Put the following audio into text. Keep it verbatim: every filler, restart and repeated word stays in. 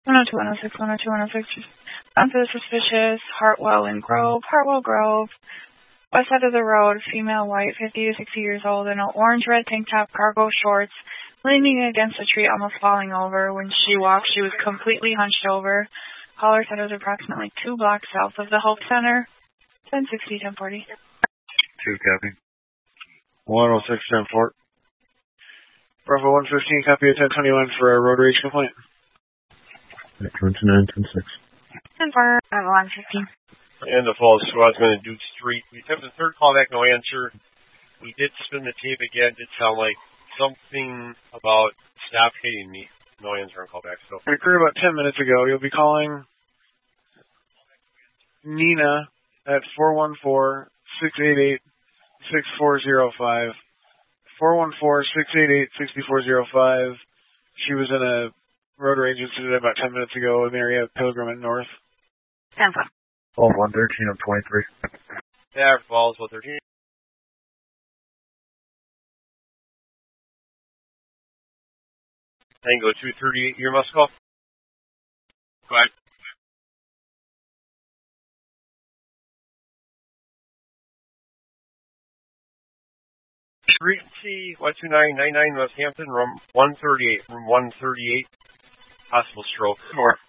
one oh two, one oh six, one oh two, one oh six. On for the suspicious. Hartwell and Grove. Hartwell Grove. West side of the road. Female, white, fifty to sixty years old, in an orange-red tank top, cargo shorts, leaning against a tree, almost falling over. When she walked, she was completely hunched over. Caller said it was approximately two blocks south of the Hope Center. ten sixty, ten forty. Two, copy. one oh six, ten four. Bravo one fifteen, copy of ten twenty-one for a road rage complaint. twenty-nine, ten six. ten four, Bravo one fifteen. And the Falls Squadsman in Duke Street. We attempted the third callback, no answer. We did spin the tape again. Did sound like something about stop hitting me. No answer on callback. So it occurred about ten minutes ago. You'll be calling Nina at four one four, six eight eight, six four zero five. four one four, six eight eight, six four zero five. She was in a road rage incident about ten minutes ago in the area of Pilgrim and North. ten four. twelve one thirteen, I'm twenty-three. Yeah, Falls one thirteen. Tango two thirty-eight, your must call. Go ahead. Street C, one two nine nine nine, West Hampton, room one thirty-eight, room one thirty-eight, possible stroke. Four.